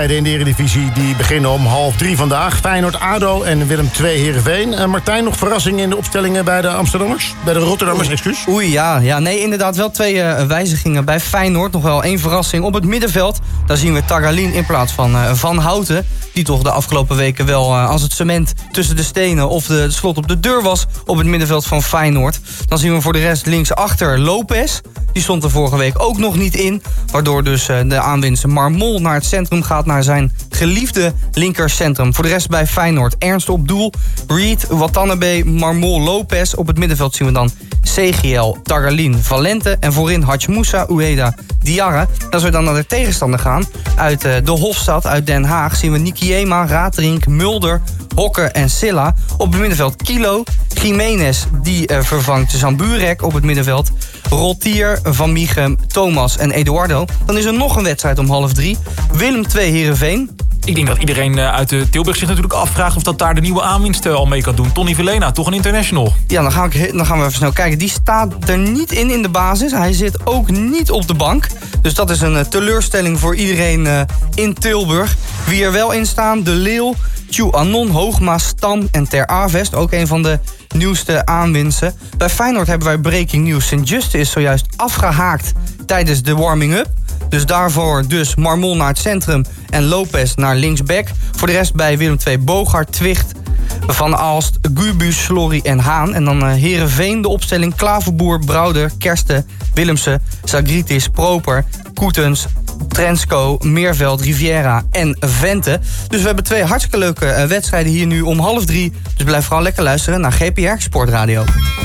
In de Eredivisie die beginnen om 2:30 vandaag. Feyenoord-ADO en Willem II Heerenveen. Martijn, nog verrassingen in de opstellingen bij de Amsterdammers? Bij de Rotterdammers, excuus? Oei, ja. Nee, inderdaad wel 2 wijzigingen bij Feyenoord. Nog wel 1 verrassing op het middenveld. Daar zien we Tagalin in plaats van Van Houten. Die toch de afgelopen weken wel als het cement tussen de stenen of de slot op de deur was op het middenveld van Feyenoord. Dan zien we voor de rest linksachter Lopez. Die stond er vorige week ook nog niet in. Waardoor dus de aanwinst Marmol naar het centrum gaat, naar zijn geliefde linkercentrum. Voor de rest bij Feyenoord Ernst op doel, Reed, Watanabe, Marmol, Lopez. Op het middenveld zien we dan CGL, Tagalin, Valente en voorin Hachmoussa, Ueda, Diarra. Als we dan naar de tegenstander gaan, uit de Hofstad, uit Den Haag, zien we Nikiema, Raterink, Mulder, Hokke en Silla. Op het middenveld Kilo, Jiménez, die vervangt Zamburek op het middenveld. Rotier, Van Mieghem, Thomas en Eduardo. Dan is er nog een wedstrijd om 2:30. Willem II Heerenveen. Ik denk dat iedereen uit de Tilburg zich natuurlijk afvraagt of dat daar de nieuwe aanwinst al mee kan doen. Tony Vilena, toch een international. Ja, dan gaan we even snel kijken. Die staat er niet in de basis. Hij zit ook niet op de bank. Dus dat is een teleurstelling voor iedereen in Tilburg. Wie er wel in staan, De Leeuw, Tju Anon, Hoogma, Stam en Ter Avest. Ook een van de nieuwste aanwinsten. Bij Feyenoord hebben wij breaking news. Sint-Juste is zojuist afgehaakt tijdens de warming-up. Dus daarvoor Marmol naar het centrum en Lopez naar linksback. Voor de rest bij Willem II Bogaert, Twicht, Van Aalst, Gubus, Slorry en Haan. En dan Heerenveen, de opstelling Klaverboer, Brouwer, Kersten, Willemsen, Zagritis, Proper, Koetens, Trensko, Meerveld, Riviera en Vente. Dus we hebben 2 hartstikke leuke wedstrijden hier nu om 2:30. Dus blijf vooral lekker luisteren naar GPR Sportradio.